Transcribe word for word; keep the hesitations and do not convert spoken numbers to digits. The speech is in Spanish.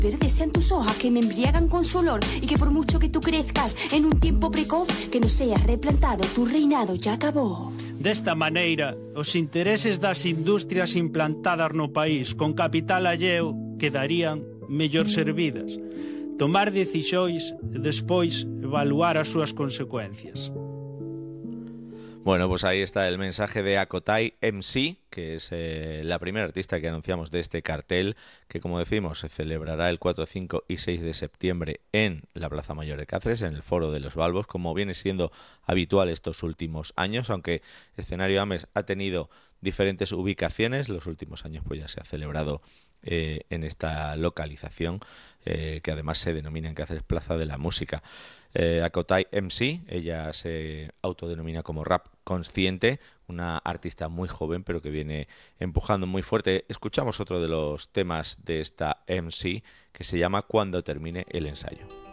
Pero desean tus hojas que me embriagan con su olor y que por mucho que tú crezcas en un tiempo precoz, que no seas replantado, tu reinado ya acabó. Desta maneira, os intereses das industrias implantadas no país con capital alleo quedarían mellor servidas. Tomar decisións e despois evaluar as súas consecuencias. Bueno, pues ahí está el mensaje de Akothai M C, que es eh, la primera artista que anunciamos de este cartel, que como decimos se celebrará el cuatro, cinco y seis de septiembre en la Plaza Mayor de Cáceres, en el Foro de los Balbos, como viene siendo habitual estos últimos años, aunque Escenario Ames ha tenido diferentes ubicaciones, los últimos años pues ya se ha celebrado eh, en esta localización, eh, que además se denomina en Cáceres Plaza de la Música. Eh, Akothai M C, ella se autodenomina como rap consciente, una artista muy joven pero que viene empujando muy fuerte. Escuchamos otro de los temas de esta M C que se llama Cuando termine el ensayo.